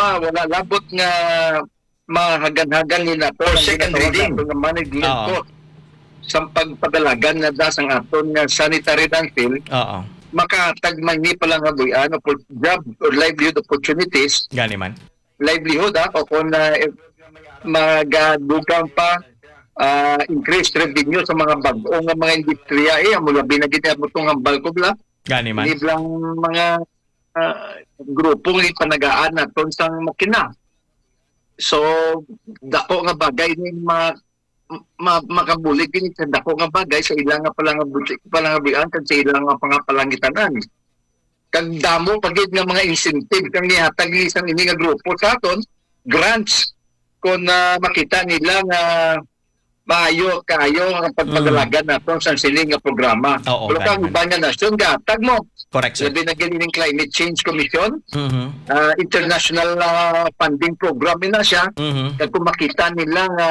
programa wala labot nga mahagan-hagan nila to second reading ng management ko sa pagpadalagan na dasang aton nga sanitary landfill. Makatag man ni palang habuyan for job or livelihood opportunities. Gani man. Livelihood o kung magadugang pa increased revenue sa mga bag-o nga mga industriya mula binagit mo itong hambal ko bla. Gani man. Hindi lang mga grupong ipanagaan naton sang makina. So dako nga bagay ni makabulig kini sa dako nga bagay sa ilang nga palangabian kan sa ilang nga pangapalangitanan. Kag damo pagid nga mga incentive kang nihatag ni isang ini nga grupo sa aton grants kung makita nila nga maayo kayo ang pagpadalagan naton sa sining nga programa. Pero kang iba nga nasyon gatag mo. Correct, sir. Sabi na galing Climate Change Commission, international funding program na siya. Kag kung makita nila nga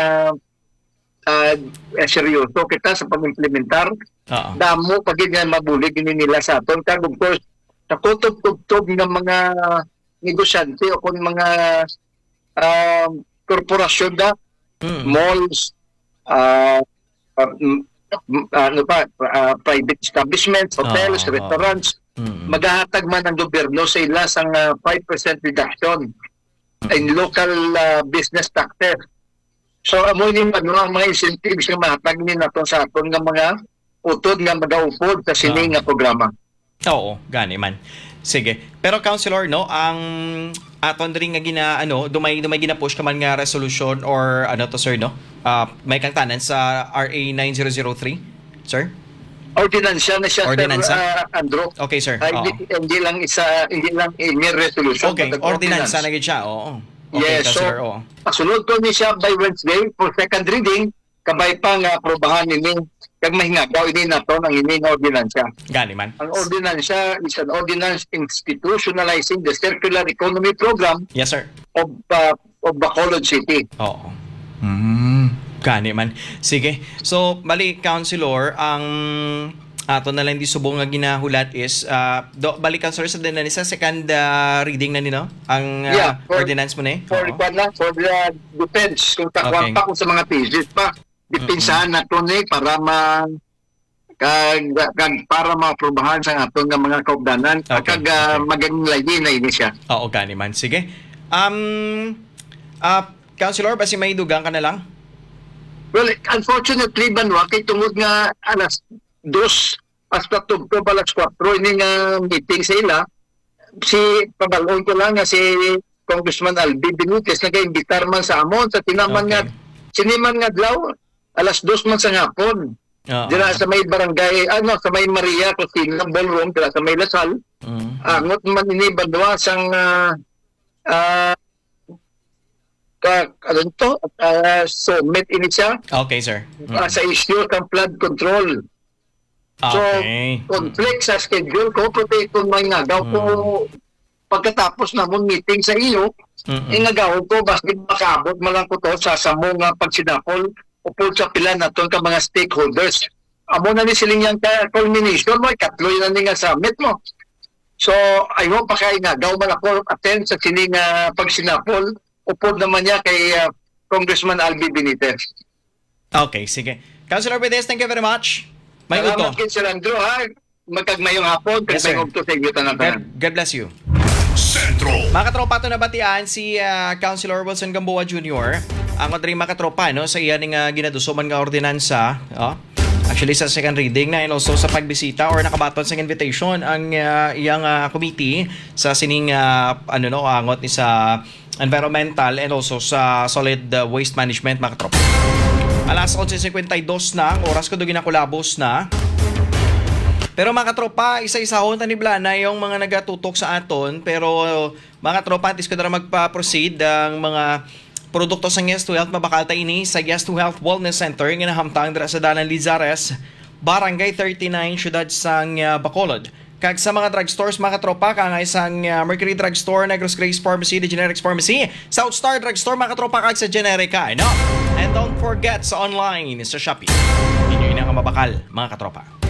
seryoso kita sa pag-implementar, damo pagid nga mabulig nila sa aton. Kag of course, sa kutob-kutob ng mga negosyante o kung mga korporasyon malls, private establishments, hotels, restaurants, maghahatag man ang gobyerno sa ila sang 5% reduction in local business taxes. So amo ni ang mga incentives nga mahatag ni naton sa aton nga mga utod nga magaupod sa sining nga programa. Oo, gani man. Sige. Pero Councilor, no, ang aton ring nga dumay gina-push ka man nga resolution or to sir, no? May kang tanan sa RA 9003, sir? Ordinansa na siya, Ordinansa? Sir Andrew. Okay, sir. Hindi lang resolution. Okay, ordinansa na gid siya. Oo. Okay, yes, Councilor, so pasunod ko ni siya by Wednesday for second reading, kabay pa nga aprobahan ini kag mahingagaw ini nato ang ini nga ordinansa. Gani man. Ang ordinansa is an ordinance institutionalizing the circular economy program. Yes, sir. Of Bacolod City. Oo. Gani man. Sige. So, bali, Councilor, ang ato na lang di subong nga ginahulat is bali, Councilor, sa din na sa second reading na nino ang ordinance mo na for the defense kung takwang pa kung sa mga thesis pa dipinsahan nato ni para para maaprobahan sa aton nga mga kaugdanan kag maganing lagi na ini siya. Oo, gani man. Sige. Councilor, basi may dugang ka na lang? Well, unfortunately, Banwa, kay tungod nga alas 2 hasta tugto alas 4 ini nga meeting sa ila, si pabalon ko lang nga si Congressman Albi Benitez nag-imbitar man sa amon sa tinaman nga siniman nga adlaw alas 2 man sa hapon. Dira sa may barangay, sa may Maria Cosina Ballroom, dira sa may Lasal. Angot man ini Banwa sang summit ini siya. Okay, sir. Sa issue ng flood control. So, conflict sa schedule ko, pati kung may ngagaw ko, pagkatapos na mong meeting sa iyo, ingagaw ko, bakit makaabot malang ko to sa samong pagsinapol o po sa pila na ka mga stakeholders. Amo na ni siling yung culmination mo, ikatloy na ni nga summit mo. So, ayaw pa kaya ingagaw man ako attend sa sining pagsinapol, upod naman niya kay Congressman Albi Benitez. Okay, sige. Councilor Benitez, thank you very much. May uto. Salamat Sir Andrew, ha? Magkagmayong hapon. Yes, sir. God bless you. Centro. Mga katropa, ito nabatian si Councilor Wilson Gamboa Jr. Ang rin mga katropa, no, sa iyan nga ginadusuman nga ordinansa. Actually, sa second reading na and also sa pagbisita or nakabaton sa invitation ang iyang committee sa sining angot ni sa environmental and also sa solid waste management, mga katropa. Alas 11:52 na, ang oras ko doon ginakulabos na. Pero mga katropa, isa-isahon tanibla na yung mga nagatutok sa aton. Pero mga katropa, antes ko na magpa-proceed ang mga produkto sa Yes to Health mabakalta ini sa Yes to Health Wellness Center nga nahamtang dira sa Dalan Lizares, Barangay 39, Syudad sang Bacolod. Kag sa mga drugstores, mga katropa, kang isang Mercury Drugstore, Negros Grace Pharmacy, The Generics Pharmacy, South Star Drugstore, mga katropa, kag sa Generica, no? And don't forget sa online, sa Shopee. Inyo inang mabakal, mga katropa.